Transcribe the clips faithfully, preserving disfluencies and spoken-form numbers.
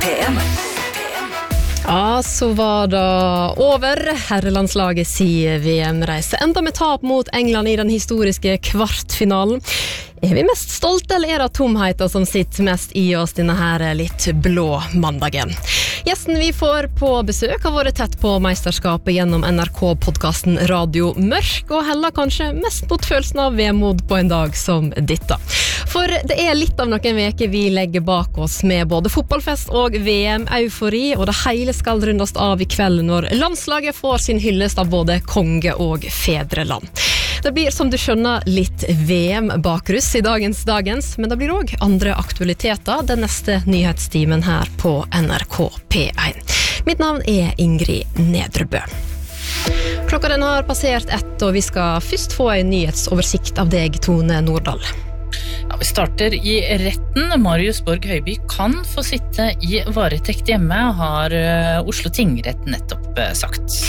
P M. Ja, så var det over. Herrelandslaget si V M-reise. Enda med tap mot England i den historiske kvartfinalen. Er vi mest stolte, eller er det tomheten som sitter mest i oss denne her litt blå mandagen? Gjesten vi får på besøk har vært tett på meisterskapet gjennom N R K-podcasten Radio Mørk, og heller kanskje mest mot følelsen av vemod på en dag som dette. For det er litt av noen veker vi legger bak oss med både fotballfest og V M-eufori, og det hele skal rundes av i kveld når landslaget får sin hyllest av både konge og fedreland. Det blir, som du skjønner, litt V M-bakruss i dagens dagens, men det blir også andre aktualiteter den neste nyhetstimen her på N R K P én. Mitt navn er Ingrid Nedrebø. Klokka den har passert ett, og vi skal først få en nyhetsoversikt av deg, Tone Nordahl. Ja, vi starter i retten. Marius Borg Høiby kan få sitte i varetekt hjemme, har Oslo tingrett nettopp sagt.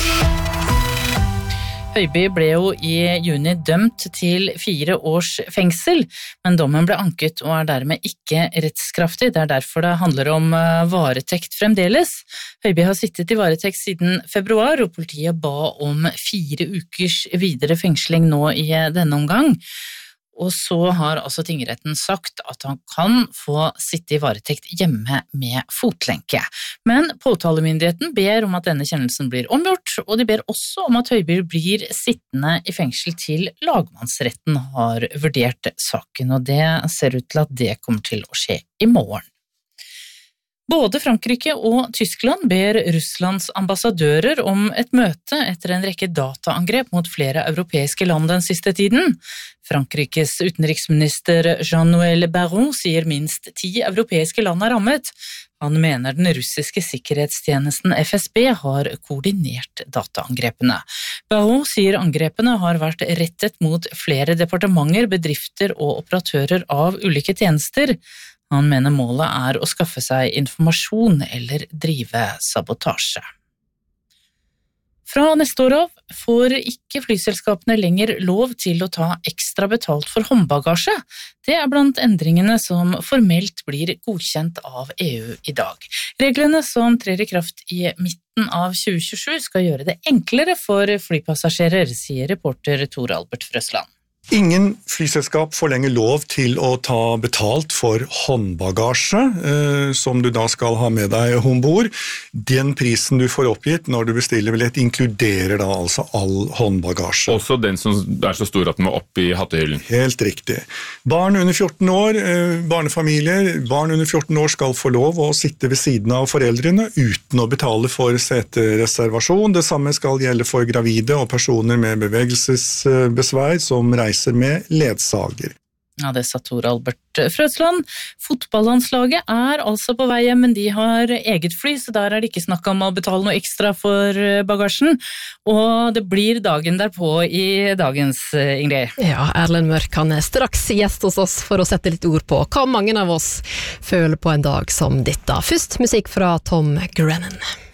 Høiby ble jo i juni dømt til fire års fengsel, men dommen ble anket og er dermed ikke rettskraftig. Det er derfor det handler om varetekt fremdeles. Høiby har sittet i varetekt siden februar, og politiet ba om fire ukers videre fengsling nå i denne omgang. Og så har altså tingretten sagt at han kan få sitte i varetekt hjemme med fotlenke. Men påtalemyndigheten ber om at denne kjennelsen blir omgjort, og de ber også om at Høiby blir sittende i fengsel til lagmannsretten har vurdert saken, og det ser ut til at det kommer til å skje i morgen. Både Frankrike og Tyskland ber Russlands ambassadører om et møte etter en rekke dataangrep mot flere europeiske land den siste tiden. Frankrikes utenriksminister Jean-Noël Barrot sier minst ti europeiske land er rammet. Han mener den russiske sikkerhetstjenesten F S B har koordinert dataangrepene. Barrot sier angrepene har vært rettet mot flere departementer, bedrifter og operatører av ulike tjenester. Han mener målet er å skaffe seg informasjon eller drive sabotasje. Fra neste år av får ikke flyselskapene lenger lov til å ta ekstra betalt for håndbagasje. Det er blant endringene som formelt blir godkjent av E U i dag. Reglene som trer i kraft i midten av tjue tjuesju skal gjøre det enklere for flypassasjerer, sier reporter Tor Albert Frøsland. Ingen flyselskap får lenger lov til å ta betalt for håndbagasje, eh, som du da skal ha med deg ombord. Den prisen du får oppgitt når du bestiller billett inkluderer da altså all håndbagasje. Også den som er så stor at den må opp i hattehyllen. Helt riktig. Barn under fjorten år, eh, barnefamilier, barn under fjorten år skal få lov å sitte ved siden av foreldrene uten å betale for setereservasjon. Det samme skal gjelde for gravide og personer med bevegelsesbesvær som reiser med ledsager. Ja, det sa Tor Albert Frøsland. Fotballandslaget er altså på vei hjem, men de har eget fly, så der er det ikke snakk om å betale noe ekstra for bagasjen. Og det blir dagen derpå i dagens, Ingrid. Ja, Erlend Mørk kan straks gjest hos oss for å sette litt ord på hva mange av oss føler på en dag som dette. Først musikk fra Tom Grennan.